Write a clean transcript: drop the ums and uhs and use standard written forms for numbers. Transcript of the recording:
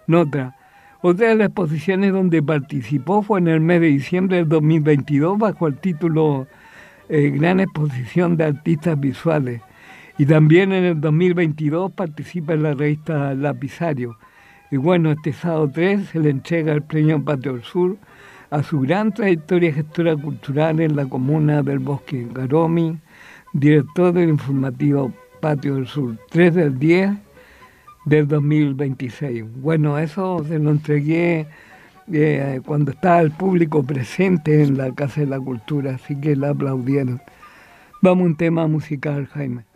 Nota. Otra de las exposiciones donde participó fue en el mes de diciembre del 2022 bajo el título Gran Exposición de Artistas Visuales. Y también en el 2022 participa en la revista Lapisario. Y bueno, este sábado 3 se le entrega el premio Patio del Sur a su gran trayectoria gestora cultural en la comuna del Bosque Garomi, director del informativo Patio del Sur, 3 del 10 del 2026. Bueno, eso se lo entregué cuando estaba el público presente en la Casa de la Cultura, así que la aplaudieron. Vamos a un tema musical, Jaime.